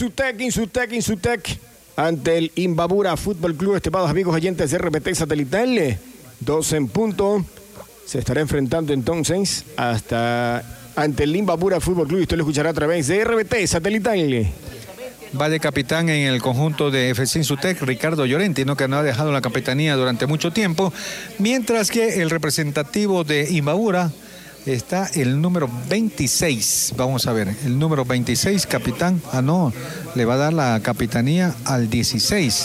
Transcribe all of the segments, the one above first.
Insutec. Ante el Imbabura Fútbol Club, estimados amigos oyentes de RPT Satelital, 12 en punto. Se estará enfrentando entonces ante el Imbabura Fútbol Club. Y usted lo escuchará a través de RPT Satelital. Va de capitán en el conjunto de FC Insutec, Ricardo Llorenti, ¿no? Que no ha dejado la capitanía durante mucho tiempo. Mientras que el representativo de Imbabura está el número 26. Vamos a ver, el número 26, capitán. Le va a dar la capitanía al 16.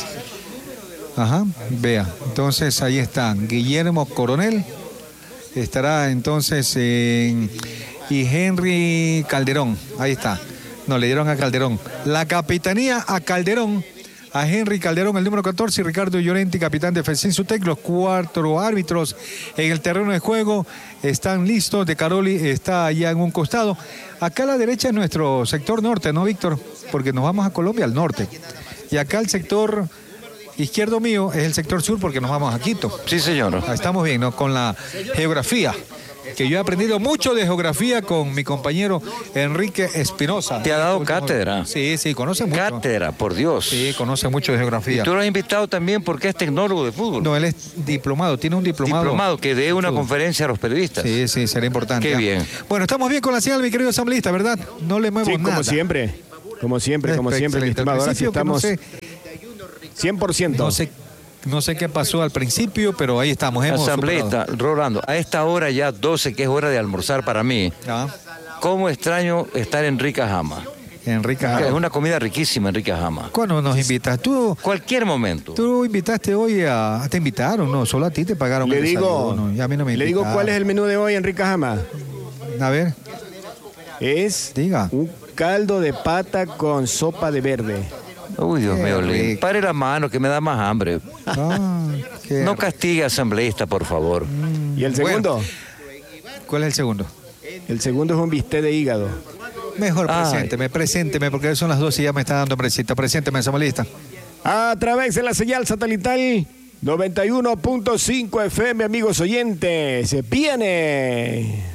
Vea. Entonces ahí está Guillermo Coronel. Estará entonces y Henry Calderón. Ahí está. No, le dieron a Calderón. La capitanía a Calderón. A Henry Calderón, el número 14, y Ricardo Llorenti, capitán de FC Insutec. Los 4 árbitros en el terreno de juego están listos. De Caroli está allá en un costado. Acá a la derecha es nuestro sector norte, ¿no, Víctor? Porque nos vamos a Colombia, al norte. Y acá el sector izquierdo mío es el sector sur, porque nos vamos a Quito. Sí, señor. Estamos bien, ¿no? Con la geografía. Que yo he aprendido mucho de geografía con mi compañero Enrique Espinosa. ¿Te ha dado cátedra? Sí, conoce mucho. Cátedra, por Dios. Sí, conoce mucho de geografía. ¿Y tú lo has invitado también porque es tecnólogo de fútbol? No, él es diplomado, tiene un diplomado. Diplomado, que dé una conferencia a los periodistas. Sí, será importante. Qué bien. Bueno, estamos bien con la señal, mi querido asambleísta, ¿verdad? No le muevo nada. Como siempre, mi estimado. Ahora sí estamos 100%. No sé qué pasó al principio, pero ahí estamos. Asambleísta, Rolando, a esta hora ya 12, que es hora de almorzar para mí, ¿cómo extraño estar en Rica Jama? Es una comida riquísima en Rica Jama. ¿Cuándo nos invitas? Tú. Cualquier momento. Tú invitaste hoy te invitaron, no, solo a ti te pagaron. Le digo, a mí no me le digo cuál es el menú de hoy en Rica Jama. A ver. Diga. Un caldo de pata con sopa de verde. Uy, Dios mío, pare la mano que me da más hambre. No castigue, asambleísta, por favor. ¿Y el segundo? Bueno, ¿cuál es el segundo? El segundo es un bistec de hígado. Mejor presénteme, porque son las 12 y ya me está dando hambrecita. Presénteme, asambleísta. A través de la señal satelital 91.5 FM, amigos oyentes. ¡Viene!